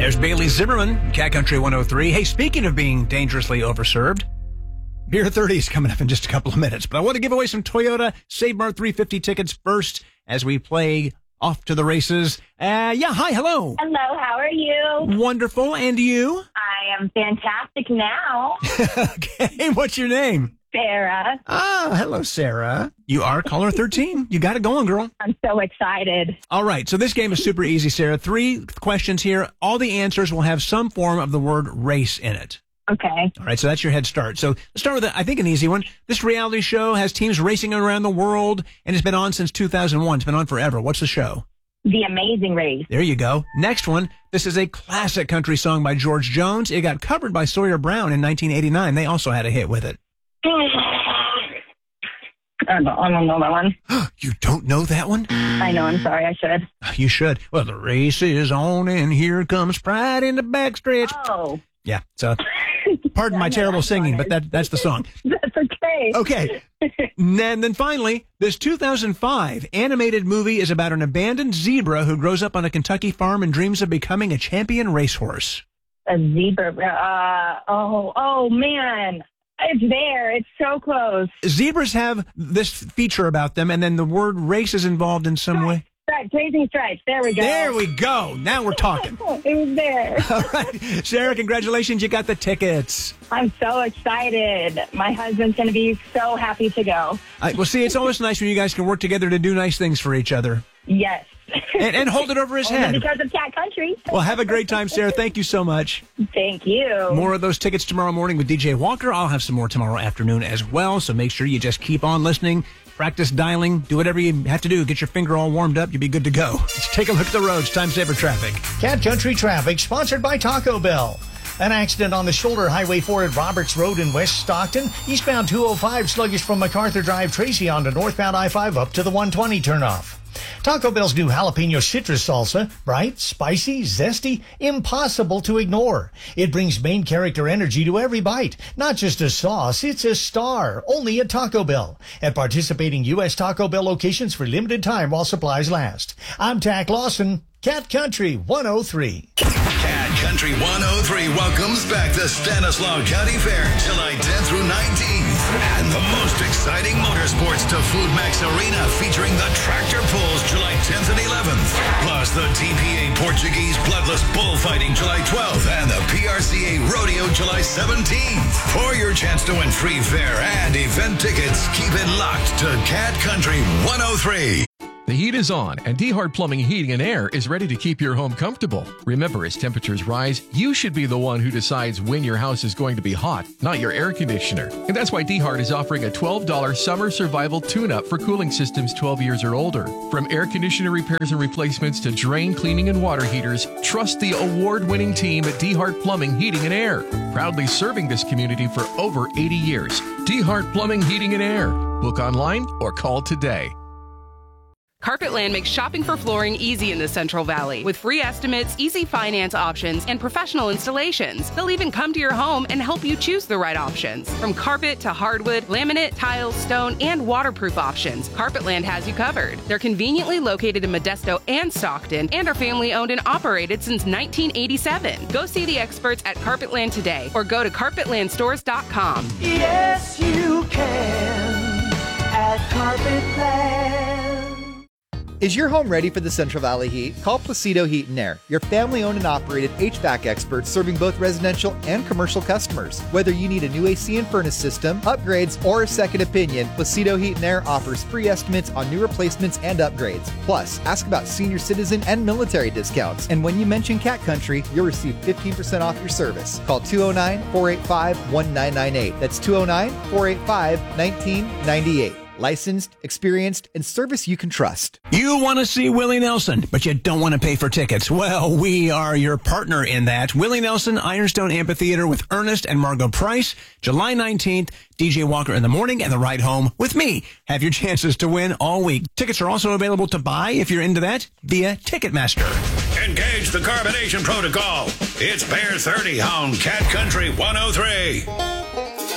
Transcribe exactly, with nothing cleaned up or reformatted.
There's Bailey Zimmerman, Cat Country one oh three. Hey, speaking of being dangerously overserved, Beer thirty is coming up in just a couple of minutes. But I want to give away some Toyota Save Mart three fifty tickets first as we play off to the races. Uh, yeah, hi, hello. Hello, how are you? Wonderful, and you? I am fantastic now. Okay, what's your name? Sarah. Ah, hello, Sarah. You are caller thirteen. You got it going, girl. I'm so excited. All right, so this game is super easy, Sarah. Three questions here. All the answers will have some form of the word race in it. Okay. All right, so that's your head start. So let's start with, I think, an easy one. This reality show has teams racing around the world, and it's been on since two thousand one. It's been on forever. What's the show? The Amazing Race. There you go. Next one. This is a classic country song by George Jones. It got covered by Sawyer Brown in nineteen eighty-nine. They also had a hit with it. I don't, I don't know that one. You don't know that one? I know. I'm sorry. I should. You should. Well, the race is on, and here comes pride in the backstretch. Oh. Yeah, so pardon my terrible singing, but that that's the song. That's okay. Okay. And then, then finally, this two thousand five animated movie is about an abandoned zebra who grows up on a Kentucky farm and dreams of becoming a champion racehorse. A zebra. Uh, oh, oh, man. It's there. It's so close. Zebras have this feature about them, and then the word race is involved in some way. Stripes, Blazing Stripes. There we go. There we go. Now we're talking. It was there. All right. Sarah, congratulations. You got the tickets. I'm so excited. My husband's going to be so happy to go. I, well, see, it's always nice when you guys can work together to do nice things for each other. Yes. And, and hold it over his head. Because of Cat Country. Well, have a great time, Sarah. Thank you so much. Thank you. More of those tickets tomorrow morning with D J Walker. I'll have some more tomorrow afternoon as well, so make sure you just keep on listening. Practice dialing. Do whatever you have to do. Get your finger all warmed up. You'll be good to go. Let's take a look at the roads. Time saver traffic. Cat Country Traffic, sponsored by Taco Bell. An accident on the shoulder Highway four at Roberts Road in West Stockton. Eastbound two oh five sluggish from MacArthur Drive, Tracy onto northbound I five up to the one twenty turnoff. Taco Bell's new jalapeno citrus salsa, bright, spicy, zesty, impossible to ignore. It brings main character energy to every bite. Not just a sauce, it's a star. Only at Taco Bell. At participating U S Taco Bell locations for limited time while supplies last. I'm Tack Lawson, Cat Country one oh three. Cat Country one oh three welcomes back the Stanislaus County Fair July tenth through nineteenth. And the most exciting motorsports to Food Max Arena featuring the tractor pulls July tenth and eleventh. Plus the T P A Portuguese Bloodless Bullfighting July twelfth and the P R C A Rodeo July seventeenth. For your chance to win free fare and event tickets, keep it locked to Cat Country one oh three. The heat is on, and D-Hart Plumbing, Heating, and Air is ready to keep your home comfortable. Remember, as temperatures rise, you should be the one who decides when your house is going to be hot, not your air conditioner. And that's why D-Hart is offering a twelve dollars summer survival tune-up for cooling systems twelve years or older. From air conditioner repairs and replacements to drain cleaning and water heaters, trust the award-winning team at D-Hart Plumbing, Heating, and Air. Proudly serving this community for over eighty years. D-Hart Plumbing, Heating, and Air. Book online or call today. Carpetland makes shopping for flooring easy in the Central Valley with free estimates, easy finance options, and professional installations. They'll even come to your home and help you choose the right options. From carpet to hardwood, laminate, tile, stone, and waterproof options, Carpetland has you covered. They're conveniently located in Modesto and Stockton and are family owned and operated since nineteen eighty-seven. Go see the experts at Carpetland today or go to carpetland stores dot com. Yes, you can at Carpetland. Is your home ready for the Central Valley heat? Call Placido Heat and Air, your family-owned and operated H V A C experts serving both residential and commercial customers. Whether you need a new A C and furnace system, upgrades, or a second opinion, Placido Heat and Air offers free estimates on new replacements and upgrades. Plus, ask about senior citizen and military discounts. And when you mention Cat Country, you'll receive fifteen percent off your service. Call two oh nine, four eight five, one nine nine eight. That's two oh nine, four eight five, one nine nine eight. Licensed, experienced, and service you can trust. You want to see Willie Nelson, but you don't want to pay for tickets. Well, we are your partner in that. Willie Nelson, Ironstone Amphitheater with Ernest and Margot Price, July nineteenth, D J Walker in the morning and the ride home with me. Have your chances to win all week. Tickets are also available to buy if you're into that via Ticketmaster. Engage the carbonation protocol. It's Bear thirty on Cat Country one oh three.